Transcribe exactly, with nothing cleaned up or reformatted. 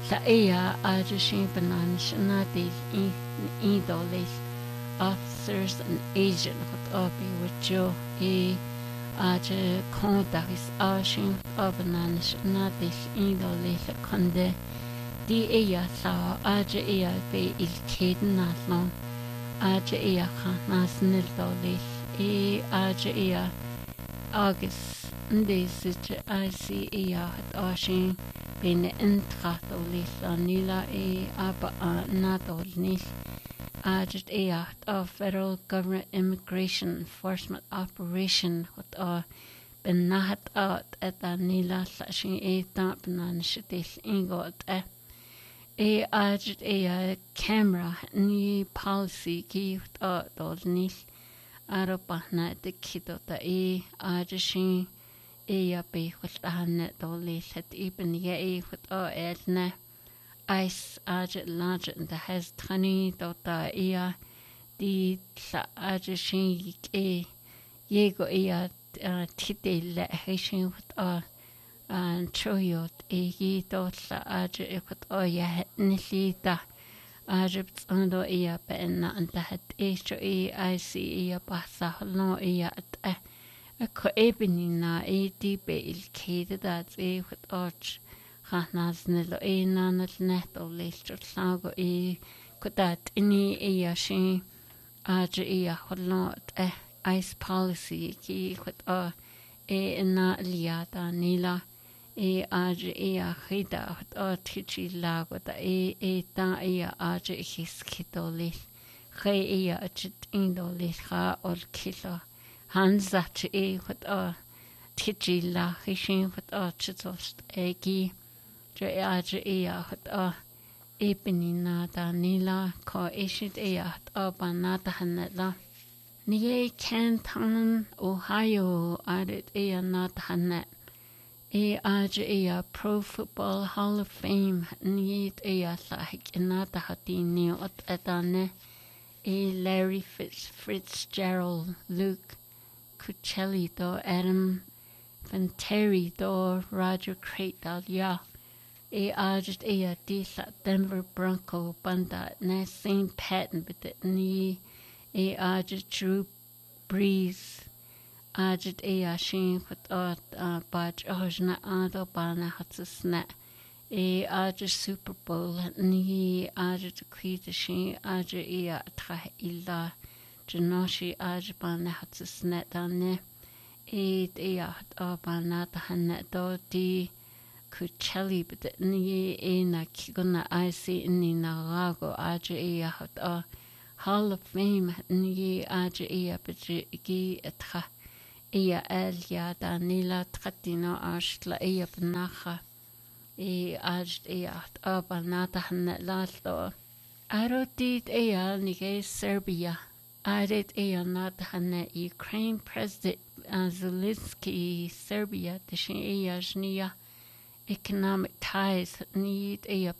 La ea ajashin bananishanatil idolis officers and agent hot obi with Joe e aja kondaris ashin abananishanatil idolis konde di ea sa aja ea be il keden natlon aja ea khanas nildolis e aja ea August deze I C ea het ashin bene intratolis anila e aba natolnis ajet eacht of federal government immigration enforcement operation wat a ben nahat at et anila slashin e tampnan shitil ingot e e ajet e camera ni policy ki a dolnis arabahna de kidota e ajeshin Ea be with the hand dolis had even ye e with o edna ice ajet large and the has tani dota ea di sa ajeshin e yego ea tite le heshin with o and choyot e ye dot sa ajet with o ya nilita ajibs ando ea ben and the had e e I see ea basa no ea at Ako ebony na e dibe il kede dat e wat arch ganas nilo e nanal net o leester sago e kodat ini e yashi aja e holot e ice policy ki wat a e na liata nila e aja e a hida wat a tichi lago da e e ta e aja his kitolis ge e a chit indolis ga or kilo Hans that e wat a tiji la hishin wat a chitost egi je aja e a wat a ebony na da nila ko ishit e a a banata hanela Nye Canton Ohio added e a not hanet e aja e a Pro Football Hall of Fame nye e a like nata hatini ot etane e Larry Fitz Fitzgerald Luke Cuccelli do Adam Vinatieri do Roger Craig ya e ajit e a disa Denver Bronco banda na Saint Patton but ni e ajit Drew Brees ajit e a shin put out baj ojna ado bana hatsna e ajit Super Bowl ni ajit kwita shin ajit e a tra illa Janoshi ajbana hatsnet ane e e abana tahana do di Cuccelli but ni e na kigona I see ni na rago aja e hat a Hall of Fame ni aja e apje gi etra e el ya danila tratino ashla e apnacha e aj e at abana tahana lasto arotit e ni Serbia Added a not hana Ukraine President Zelensky Serbia the Shia economic ties need a